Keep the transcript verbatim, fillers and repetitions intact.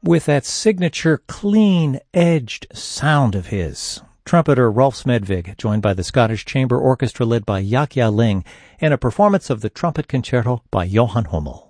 with that signature clean-edged sound of his. Trumpeter Rolf Smedvig, joined by the Scottish Chamber Orchestra led by Yaqia Ling, in a performance of the Trumpet Concerto by Johann Hummel.